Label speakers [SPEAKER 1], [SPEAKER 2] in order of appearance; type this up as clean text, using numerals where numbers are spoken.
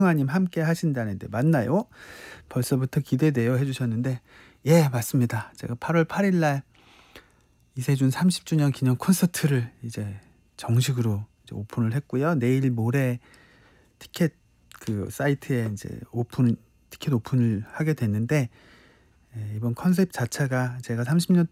[SPEAKER 1] 승화님 함께 하신다는데 맞나요? 벌써부터 기대돼요 해주셨는데 예 맞습니다. 제가 8월 8일 날 이세준 30주년 기념 콘서트를 이제 정식으로 이제 오픈을 했고요. 내일 모레 티켓 그 사이트에 이제 티켓 오픈을 하게 됐는데 이번 컨셉 자체가 제가 30년